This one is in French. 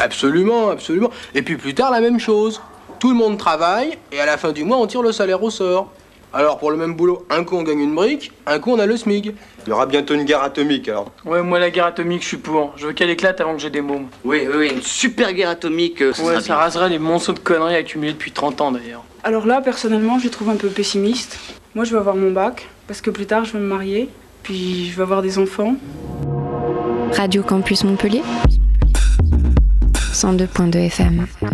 Absolument, absolument. Et puis plus tard, la même chose. Tout le monde travaille, et à la fin du mois, on tire le salaire au sort. Alors pour le même boulot, un coup on gagne une brique, un coup on a le SMIC. Il y aura bientôt une guerre atomique alors. Ouais, moi la guerre atomique, je suis pour. Je veux qu'elle éclate avant que j'ai des mômes. Oui, une super guerre atomique. Ouais, ça raserait les monceaux de conneries accumulés depuis 30 ans d'ailleurs. Alors là, personnellement, je les trouve un peu pessimiste. Moi, je veux avoir mon bac, parce que plus tard, je veux me marier, puis je veux avoir des enfants. Radio Campus Montpellier 102.2 FM.